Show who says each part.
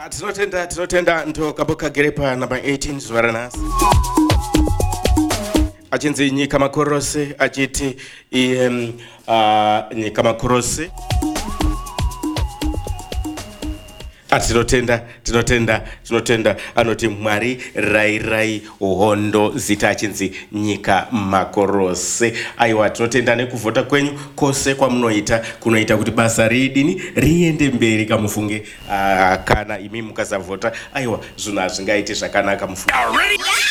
Speaker 1: Tinotenda ntokaboka gerepa number 18 zvaranasi achinzi nyika makorose achiti nyika makorose tinotenda anoti Mwari rairai hondo zita achinzi nyika makorose. Aiwa, tinotenda nekuvhota kwenyu kose kwamunoita kunoita kuti basa ridini riende mberi kamufunge kana imi mukasavhota aiwa zvinhu hazvingaiti zvakanaka mufunge.